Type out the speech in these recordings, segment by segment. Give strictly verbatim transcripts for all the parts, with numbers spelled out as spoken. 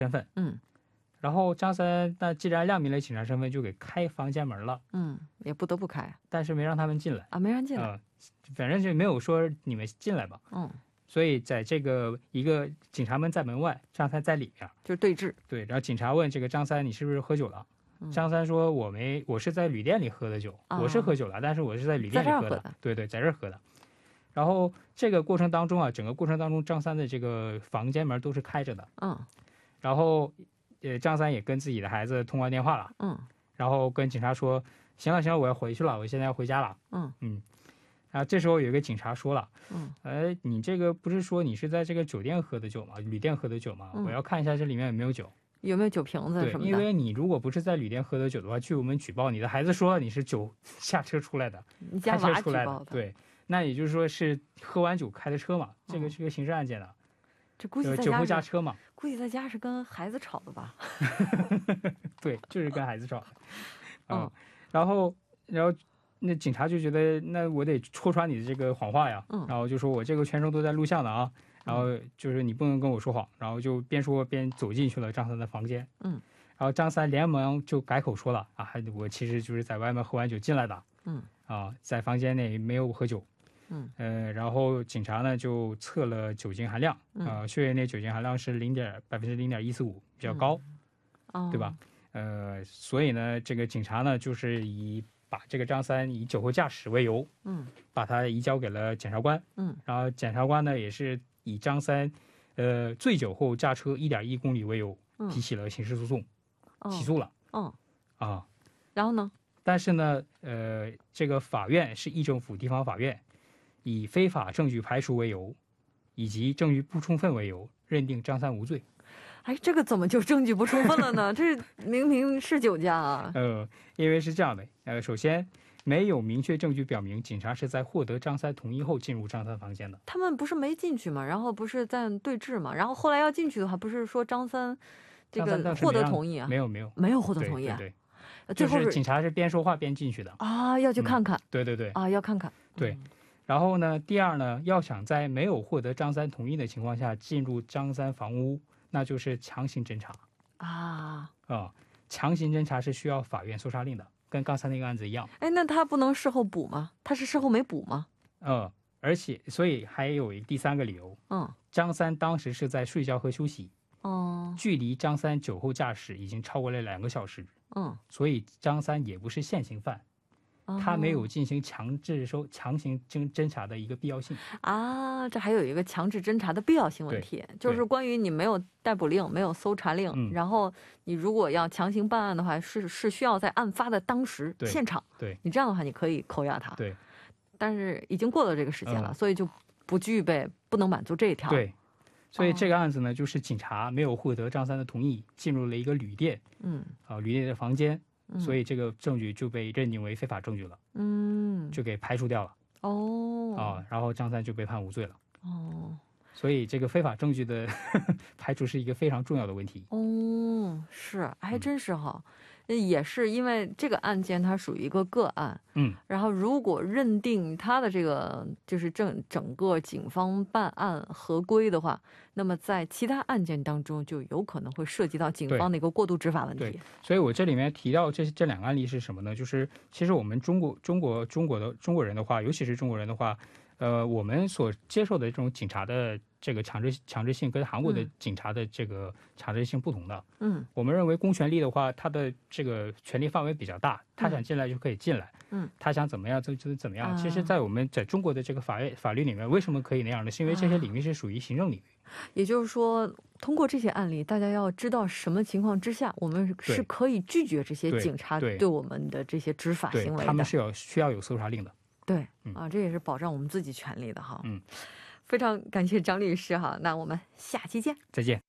身份。嗯，然后张三那既然亮明了警察身份，就给开房间门了。 嗯，也不得不开， 但是没让他们进来啊，没让进来、 呃、反正就没有说你们进来吧。嗯，所以在这个一个警察们在门外，张三在里面， 就是对峙。 对，然后警察问这个张三你是不是喝酒了？嗯、张三说我没，我是在旅店里喝的酒、啊、我是喝酒了，但是我是在旅店里喝 的, 喝的对对，在这儿喝的。然后这个过程当中啊，整个过程当中张三的这个房间门都是开着的。嗯，然后呃，张三也跟自己的孩子通完电话了。嗯，然后跟警察说行了行了，我要回去了，我现在要回家了。嗯嗯，然后这时候有一个警察说了，嗯，哎，你这个不是说你是在这个酒店喝的酒吗？旅店喝的酒吗？嗯、我要看一下这里面有没有酒， 有没有酒瓶子什么的。 对，因为你如果不是在旅店喝的酒的话，据我们举报，你的孩子说你是酒下车出来的， 你家娃举报的， 对，那也就是说是喝完酒开的车嘛，这个是个刑事案件的。 这估计在家酒后驾车嘛， 估计在家是跟孩子吵的吧？ 对，就是跟孩子吵的。嗯，嗯然后，然后那警察就觉得，那我得戳穿你的这个谎话呀。嗯，然后就说我这个全程都在录像的啊，然后就是你不能跟我说谎，然后就边说边走进去了张三的房间。嗯，然后张三连忙就改口说了啊，我其实就是在外面喝完酒进来的。嗯，啊，在房间内没有喝酒。嗯，呃，然后警察呢就测了酒精含量，呃，血液内酒精含量是零点百分之零点一四五，比较高，嗯、对吧？呃，所以呢，这个警察呢就是以把这个张三以酒后驾驶为由，嗯，把他移交给了检察官，嗯，然后检察官呢也是以张三，呃，醉酒后驾车一点一公里为由，提起了刑事诉讼，嗯、起诉了，嗯，啊， 然后呢？ 但是呢，呃，这个法院是议政府地方法院。以非法证据排除为由，以及证据不充分为由，认定张三无罪。 哎，这个怎么就证据不充分了呢？这明明是酒驾啊！ 呃，因为是这样的，呃，首先没有明确证据表明警察是在获得张三同意后进入张三房间的。 他们不是没进去吗？然后不是在对峙吗？然后后来要进去的话，不是说张三这个获得同意啊？ 没有没有没有获得同意啊？ 对，对对，就是警察是边说话边进去的啊，要去看看。嗯、 对对对啊，要看看。 对。嗯然后呢，第二呢，要想在没有获得张三同意的情况下进入张三房屋，那就是强行侦查啊啊、嗯！强行侦查是需要法院搜查令的，跟刚才那个案子一样。 哎，那他不能事后补吗？他是事后没补吗？ 嗯，而且所以还有一第三个理由，嗯，张三当时是在睡觉和休息，哦，距离张三酒后驾驶已经超过了两个小时，嗯，所以张三也不是现行犯。他没有进行强制收强行侦侦查的一个必要性啊，这还有一个强制侦查的必要性问题，就是关于你没有逮捕令、没有搜查令，嗯、然后你如果要强行办案的话，是是需要在案发的当时现场， 对你这样的话你可以扣押他， 对， 但是已经过了这个时间了，嗯、所以就不具备不能满足这一条。 对，所以这个案子呢，就是警察没有获得张三的同意，进入了一个旅店，嗯，啊，旅店的房间。所以这个证据就被认定为非法证据了，嗯，就给排除掉了。哦，啊，然后张三就被判无罪了。哦，所以这个非法证据的呵呵排除是一个非常重要的问题。 哦，是，还真是哈。嗯也是因为这个案件它属于一个个案，嗯，然后如果认定他的这个就是整整个警方办案合规的话，那么在其他案件当中就有可能会涉及到警方的一个过度执法问题。 对，所以我这里面提到这这两个案例是什么呢？就是其实我们中国中国中国的中国人的话，尤其是中国人的话，呃，我们所接受的这种警察的这个强制强制性跟韩国的警察的这个强制性不同的。嗯，我们认为公权力的话，它的这个权力范围比较大，他想进来就可以进来，嗯，他想怎么样就就怎么样。其实，在我们在中国的这个法律法律里面，为什么可以那样呢？是因为这些领域是属于行政领域。 也就是说，通过这些案例，大家要知道什么情况之下，我们是可以拒绝这些警察对我们的这些执法行为的。 他们是有需要有搜查令的。 对，啊，这也是保障我们自己权利的哈。嗯，非常感谢张律师哈，那我们下期见， 再见。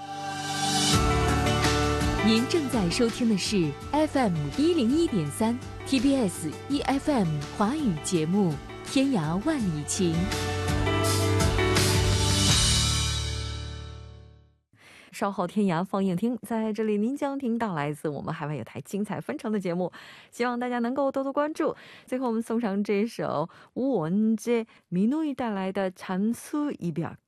您正在收听的是 F M 一零一点三 T B S E F M 华语节目《天涯万里情》。 稍后天涯放映厅在这里您将听到来自我们海外有台精彩纷呈的节目，希望大家能够多多关注。最后我们送上这首吴文杰、米努伊带来的《찬수 이별》。